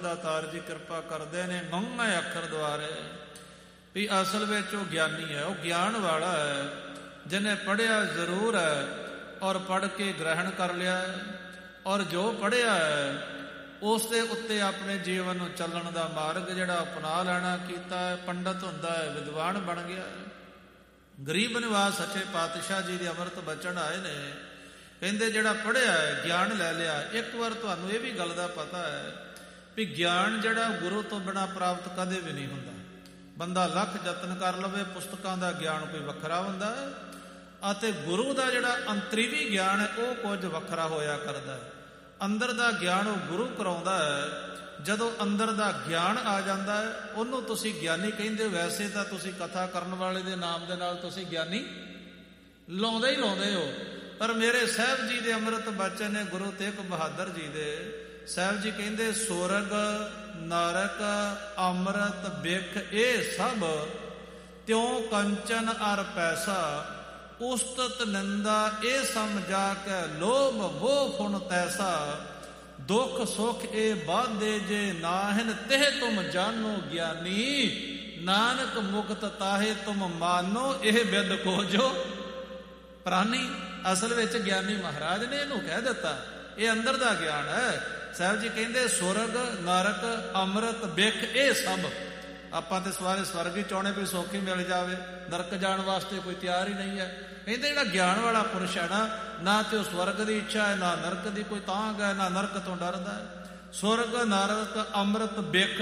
ਦਾਤਾਰ ਜੀ ਕਿਰਪਾ ਕਰਦੇ ਨੇ 9 ਅੱਖਰ ਦੁਆਰੇ ਵੀ ਅਸਲ ਵਿੱਚ ਉਹ ਗਿਆਨੀ ਹੈ, ਉਹ ਗਿਆਨ ਵਾਲਾ ਹੈ, ਜਿਹਨੇ ਪੜ੍ਹਿਆ ਜ਼ਰੂਰ ਹੈ ਔਰ ਪੜ੍ਹ ਕੇ ਗ੍ਰਹਿਣ ਕਰ ਲਿਆ ਹੈ, ਔਰ ਜੋ ਪੜ੍ਹਿਆ ਹੈ ਉਸ ਦੇ ਉੱਤੇ ਆਪਣੇ ਜੀਵਨ ਨੂੰ ਚੱਲਣ ਦਾ ਮਾਰਗ ਜਿਹੜਾ ਅਪਣਾ ਲੈਣਾ ਕੀਤਾ ਹੈ। ਪੰਡਤ ਹੁੰਦਾ ਹੈ, ਵਿਦਵਾਨ ਬਣ ਗਿਆ ਹੈ। ਗਰੀਬ ਨਿਵਾਸ ਸੱਚੇ ਪਾਤਸ਼ਾਹ ਜੀ ਦੇ ਅੰਮ੍ਰਿਤ ਬਚਨ ਆਏ ਨੇ, ਕਹਿੰਦੇ ਜਿਹੜਾ ਪੜ੍ਹਿਆ ਹੈ, ਗਿਆਨ ਲੈ ਲਿਆ। ਇੱਕ ਵਾਰ ਤੁਹਾਨੂੰ ਇਹ ਵੀ ਗੱਲ ਦਾ ਪਤਾ ਹੈ ਵੀ ਗਿਆਨ ਜਿਹੜਾ ਗੁਰੂ ਤੋਂ ਬਿਨਾਂ ਪ੍ਰਾਪਤ ਕਦੇ ਵੀ ਨਹੀਂ ਹੁੰਦਾ। ਬੰਦਾ ਲੱਖ ਯਤਨ ਕਰ ਲਵੇ, ਪੁਸਤਕਾਂ ਦਾ ਗਿਆਨ ਕੋਈ ਵੱਖਰਾ ਹੁੰਦਾ ਹੈ ਅਤੇ ਗੁਰੂ ਦਾ ਜਿਹੜਾ ਅੰਤਰੀਵੀ ਗਿਆਨ ਹੈ ਉਹ ਕੁਝ ਵੱਖਰਾ ਹੋਇਆ ਕਰਦਾ ਹੈ। ਅੰਦਰ ਦਾ ਗਿਆਨ ਉਹ ਗੁਰੂ ਕਰਾਉਂਦਾ ਹੈ। ਜਦੋਂ ਅੰਦਰ ਦਾ ਗਿਆਨ ਆ ਜਾਂਦਾ ਹੈ ਉਹਨੂੰ ਤੁਸੀਂ ਗਿਆਨੀ ਕਹਿੰਦੇ ਹੋ। ਵੈਸੇ ਤਾਂ ਤੁਸੀਂ ਕਥਾ ਕਰਨ ਵਾਲੇ ਦੇ ਨਾਮ ਦੇ ਨਾਲ ਤੁਸੀਂ ਗਿਆਨੀ ਲਾਉਂਦੇ ਹੀ ਲਾਉਂਦੇ ਹੋ, ਪਰ ਮੇਰੇ ਸਾਹਿਬ ਜੀ ਦੇ ਅੰਮ੍ਰਿਤ ਬਚਨ ਨੇ, ਗੁਰੂ ਤੇਗ ਬਹਾਦਰ ਜੀ ਦੇ ਸਾਹਿਬ ਜੀ ਕਹਿੰਦੇ ਸੁਰਗ ਨਰਕ ਅੰਮ੍ਰਿਤ ਬਿਖ ਇਹ ਸਭ ਤਿਉ ਕੰਚਨ ਅਰ ਪੈਸਾ ਉਸਤਤ ਨਿੰਦਾ ਇਹ ਸਮਝਾ ਕੇ ਲੋਭ ਮੋਹ ਫੁਨ ਤੈਸਾ ਦੁੱਖ ਸੁਖ ਇਹ ਬਾਧੇ ਜੇ ਨਾਹਿਨ ਤਿਹ ਤੁਮ ਜਾਨੋ ਗਿਆਨੀ ਨਾਨਕ ਮੁਕਤ ਤਾਹੇ ਤੁਮ ਮਾਨੋ ਇਹ ਬਿਦ ਕੋ ਜੋ ਪ੍ਰਾਨੀ। ਅਸਲ ਵਿੱਚ ਗਿਆਨੀ ਮਹਾਰਾਜ ਨੇ ਇਹਨੂੰ ਕਹਿ ਦਿੱਤਾ, ਇਹ ਅੰਦਰ ਦਾ ਗਿਆਨ ਹੈ। ਸਾਹਿਬ ਜੀ ਕਹਿੰਦੇ ਸੁਰਗ ਨਰਕ ਅੰਮ੍ਰਿਤ ਬਿਖ ਇਹ ਸਭ। ਆਪਾਂ ਤੇ ਸਵਾਰੇ ਸਵਰਗ ਹੀ ਚਾਹੁੰਦੇ ਵੀ ਸੌਖੀ ਮਿਲ ਜਾਵੇ, ਨਰਕ ਜਾਣ ਵਾਸਤੇ ਕੋਈ ਤਿਆਰ ਹੀ ਨਹੀਂ ਹੈ। ਕਹਿੰਦੇ ਜਿਹੜਾ ਗਿਆਨ ਵਾਲਾ ਪੁਰਸ਼ ਹੈ ਨਾ ਤੇ ਉਹ ਸਵਰਗ ਦੀ ਇੱਛਾ ਹੈ, ਨਾ ਨਰਕ ਦੀ ਕੋਈ ਤਾਂਘ ਹੈ, ਨਾ ਨਰਕ ਤੋਂ ਡਰਦਾ ਹੈ। ਸੁਰਗ ਨਰਕ ਅੰਮ੍ਰਿਤ ਬਿਖ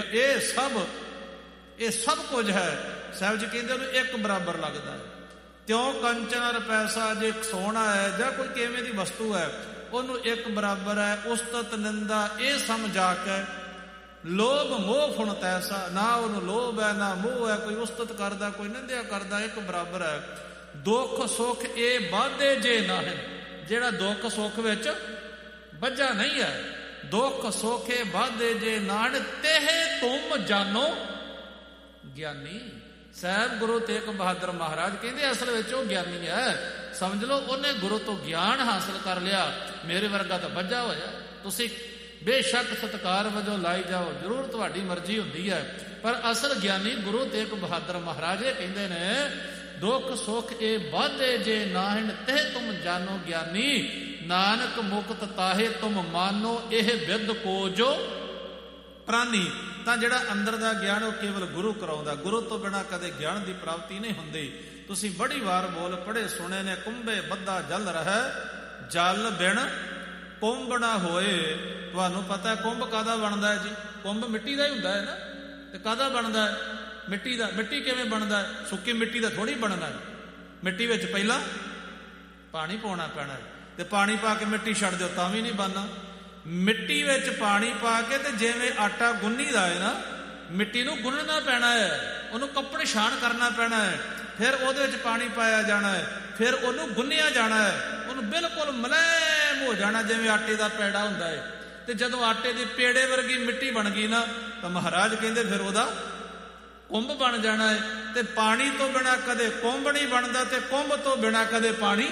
ਇਹ ਸਭ ਕੁਝ ਹੈ। ਸਾਹਿਬ ਜੀ ਕਹਿੰਦੇ ਉਹਨੂੰ ਇੱਕ ਬਰਾਬਰ ਲੱਗਦਾ ਹੈ। ਤਿਉ ਕੰਚਨ ਪੈਸਾ, ਜੇ ਸੋਨਾ ਹੈ ਜਾਂ ਕੋਈ ਕਿਵੇਂ ਦੀ ਵਸਤੂ ਹੈ ਉਹਨੂੰ ਇੱਕ ਬਰਾਬਰ ਹੈ। ਉਸਤਤ ਨਿੰਦਾ ਇਹ ਸਮਝਾ ਕੇ ਲੋਭ ਮੋਹ ਫੁਨ ਤੈਸਾ, ਨਾ ਉਹਨੂੰ ਲੋਭ ਹੈ ਨਾ ਮੋਹ ਹੈ, ਕੋਈ ਉਸਤਤ ਕਰਦਾ ਕੋਈ ਨਿੰਦਿਆ ਕਰਦਾ, ਇੱਕ ਬਰਾਬਰ ਹੈ। ਦੁੱਖ ਸੁੱਖ ਇਹ ਬਾਧੇ ਜੇ ਨਾ ਹੈ, ਜਿਹੜਾ ਦੁੱਖ ਸੁੱਖ ਵਿੱਚ ਬੱਝਾ ਨਹੀਂ ਹੈ। ਦੁੱਖ ਸੁੱਖ ਇਹ ਬਾਧੇ ਜੇ ਨਾਨ ਤੇਹ ਤੁਮ ਜਾਨੋ ਗਿਆਨੀ। ਸਾਹਿਬ ਗੁਰੂ ਤੇਗ ਬਹਾਦਰ ਮਹਾਰਾਜ ਕਹਿੰਦੇ ਅਸਲ ਵਿੱਚ ਉਹ ਗਿਆਨੀ ਹੈ। ਸਮਝ ਲਓ ਉਹਨੇ ਗੁਰੂ ਤੋਂ ਗਿਆਨ ਹਾਸਲ ਕਰ ਲਿਆ। ਮੇਰੇ ਵਰਗਾ ਤਾਂ ਬੱਝਾ ਹੋਇਆ। ਤੁਸੀਂ ਬੇਸ਼ੱਕ ਸਤਿਕਾਰ ਵਜੋਂ ਲਾਈ ਜਾਓ, ਜ਼ਰੂਰ ਤੁਹਾਡੀ ਮਰਜ਼ੀ ਹੁੰਦੀ ਹੈ, ਪਰ ਅਸਲ ਗਿਆਨੀ ਗੁਰੂ ਤੇਗ ਬਹਾਦਰ ਮਹਾਰਾਜ ਇਹ ਕਹਿੰਦੇ ਨੇ ਦੁੱਖ ਸੁੱਖ ਇਹ ਬਾਧੇ ਜੇ ਨਾਹਿਨ ਤਹਿ ਤੁਮ ਜਾਨੋ ਗਿਆਨੀ ਨਾਨਕ ਮੁਕਤ ਤਾਹੇ ਤੁਮ ਮਾਨੋ ਇਹ ਬਿਦ ਕੋ ਜੋ ਪ੍ਰਾਨੀ। ਤਾਂ ਜਿਹੜਾ ਅੰਦਰ ਦਾ ਗਿਆਨ ਉਹ ਕੇਵਲ ਗੁਰੂ ਕਰਾਉਂਦਾ, ਗੁਰੂ ਤੋਂ ਬਿਨਾਂ ਕਦੇ ਗਿਆਨ ਦੀ ਪ੍ਰਾਪਤੀ ਨਹੀਂ ਹੁੰਦੀ। ਤੁਸੀਂ ਬੜੀ ਵਾਰ ਬੋਲ ਪੜ੍ਹੇ ਸੁਣੇ ਨੇ, ਕੁੰਭੇ ਬੱਧਾ ਜਲ ਰਹਿ ਜਲ ਬਿਨ ਕੁੰਭ ਨਾ ਹੋਏ। ਤੁਹਾਨੂੰ ਪਤਾ ਕੁੰਭ ਕਾਹਦਾ ਬਣਦਾ ਹੈ ਜੀ? ਕੁੰਭ ਮਿੱਟੀ ਦਾ ਹੀ ਹੁੰਦਾ ਹੈ ਨਾ, ਤੇ ਕਾਹਦਾ ਬਣਦਾ ਹੈ? ਮਿੱਟੀ ਦਾ। ਮਿੱਟੀ ਕਿਵੇਂ ਬਣਦਾ ਹੈ? ਸੁੱਕੀ ਮਿੱਟੀ ਦਾ ਥੋੜ੍ਹੀ ਬਣਨਾ ਹੈ। ਮਿੱਟੀ ਵਿੱਚ ਪਹਿਲਾਂ ਪਾਣੀ ਪਾਉਣਾ ਪੈਣਾ ਹੈ, ਤੇ ਪਾਣੀ ਪਾ ਕੇ ਮਿੱਟੀ ਛੱਡ ਦਿਓ ਤਾਂ ਵੀ ਨਹੀਂ ਬਣਨਾ। ਮਿੱਟੀ ਵਿੱਚ ਪਾਣੀ ਪਾ ਕੇ ਤੇ ਜਿਵੇਂ ਆਟਾ ਗੁੰਨੀ ਦਾ ਹੈ ਨਾ, ਮਿੱਟੀ ਨੂੰ ਗੁੰਨਣਾ ਪੈਣਾ ਹੈ, ਉਹਨੂੰ ਕੱਪੜੇ ਛਾਣ ਕਰਨਾ ਪੈਣਾ ਹੈ, ਫਿਰ ਉਹਦੇ ਵਿੱਚ ਪਾਣੀ ਪਾਇਆ ਜਾਣਾ ਹੈ, ਫਿਰ ਉਹਨੂੰ ਗੁੰਨਿਆ ਜਾਣਾ ਹੈ, ਉਹਨੂੰ ਬਿਲਕੁਲ ਮੁਲਾਇਮ ਹੋ ਜਾਣਾ ਜਿਵੇਂ ਆਟੇ ਦਾ ਪੈੜਾ ਹੁੰਦਾ ਹੈ। ਤੇ ਜਦੋਂ ਆਟੇ ਦੀ ਪੇੜੇ ਵਰਗੀ ਮਿੱਟੀ ਬਣ ਗਈ ਨਾ, ਤਾਂ ਮਹਾਰਾਜ ਕਹਿੰਦੇ ਫਿਰ ਉਹਦਾ ਕੁੰਭ ਬਣ ਜਾਣਾ ਹੈ। ਤੇ ਪਾਣੀ ਤੋਂ ਬਿਨਾਂ ਕਦੇ ਕੁੰਭ ਨਹੀਂ ਬਣਦਾ, ਤੇ ਕੁੰਭ ਤੋਂ ਬਿਨਾਂ ਕਦੇ ਪਾਣੀ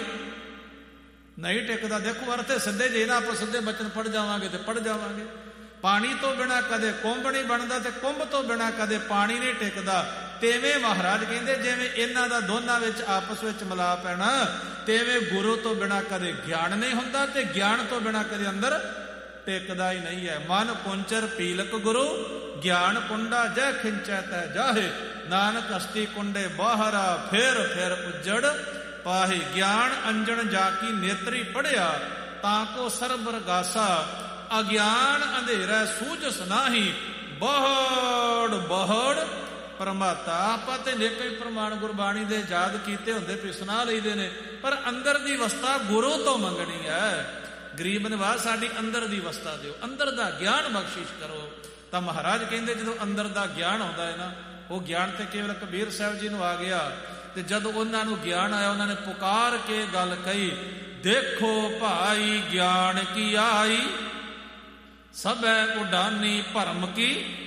ਨਹੀਂ ਟਿਕਦਾ। ਦੇਖੋ ਅਰਥ ਸਿੱਧੇ ਜੇ ਨਾ ਆਪਾਂ ਸਿੱਧੇ ਬਚਨ ਪੜ੍ਹ ਜਾਵਾਂਗੇ ਤੇ ਪੜ੍ਹ ਜਾਵਾਂਗੇ। ਪਾਣੀ ਤੋਂ ਬਿਨਾਂ ਕਦੇ ਕੁੰਭ ਨਹੀਂ ਬਣਦਾ, ਤੇ ਕੁੰਭ ਤੋਂ ਬਿਨਾਂ ਕਦੇ ਪਾਣੀ ਨਹੀਂ ਟਿਕਦਾ। ਤੇਵੇਂ ਮਹਾਰਾਜ ਕਹਿੰਦੇ ਜਿਵੇਂ ਇਹਨਾਂ ਦਾ ਦੋਨਾਂ ਵਿੱਚ ਆਪਸ ਵਿੱਚ ਮਿਲਾਪ ਹੈ ਨਾ, ਤੇਵੇਂ ਗੁਰੂ ਤੋਂ ਬਿਨਾਂ ਕਦੇ ਗਿਆਨ ਨਹੀਂ ਹੁੰਦਾ, ਤੇ ਗਿਆਨ ਤੋਂ ਬਿਨਾਂ ਕਦੇ ਅੰਦਰ ਟਿਕਦਾ ਹੀ ਨਹੀਂ ਹੈ। ਮਨ ਕੁੰਚਰ ਪੀਲਕ ਗੁਰੂ ਗਿਆਨ ਕੁੰਡਾ ਜੈ ਖਿੰਚੈ ਤੈ ਜਾਹੇ ਨਾਨਕ ਹਸਤੀ ਕੁੰਡੇ ਬਾਹਰਾ ਫਿਰ ਫਿਰ ਉੱਜੜ ਪਾਹੇ। ਗਿਆਨ ਅੰਜਣ ਜਾ ਕੀ ਨੇਤਰੀ ਪੜਿਆ ਤਾਂ ਕੋ ਸਰਬ ਰਗਾਸਾ ਅਗਿਆਨ ਅੰਧੇਰਾ ਸੂਝਸ ਨਾਹੀ ਬਹੁੜ ਬਹੁੜ ਪ੍ਰਮਾਤਾ। ਆਪਾਂ ਤੇ ਨੇਕ ਹੀ ਪ੍ਰਮਾਣ ਗੁਰਬਾਣੀ ਦੇ ਯਾਦ ਕੀਤੇ ਹੁੰਦੇ ਵੀ ਸੁਣਾ ਲਈਦੇ ਨੇ, ਪਰ ਅੰਦਰ ਦੀ ਅਵਸਥਾ ਗੁਰੂ ਤੋਂ ਮੰਗਣੀ ਹੈ। ਗਰੀਬ ਨਿਵਾਸ ਸਾਡੀ ਅੰਦਰ ਦੀ ਅਵਸਥਾ ਦਿਓ, ਅੰਦਰ ਦਾ ਗਿਆਨ ਬਖਸ਼ਿਸ਼ ਕਰੋ। ਤਾਂ ਮਹਾਰਾਜ ਕਹਿੰਦੇ ਜਦੋਂ ਅੰਦਰ ਦਾ ਗਿਆਨ ਆਉਂਦਾ ਹੈ ਨਾ, ਉਹ ਗਿਆਨ ਤੇ ਕੇਵਲ ਕਬੀਰ ਸਾਹਿਬ ਜੀ ਨੂੰ ਆ ਗਿਆ। ਤੇ ਜਦੋਂ ਉਹਨਾਂ ਨੂੰ ਗਿਆਨ ਆਇਆ, ਉਹਨਾਂ ਨੇ ਪੁਕਾਰ ਕੇ ਗੱਲ ਕਹੀ, ਦੇਖੋ ਭਾਈ ਗਿਆਨ ਕੀ ਆਈ ਸਭੈ ਉਡਾਨੀ ਭਰਮ ਕੀ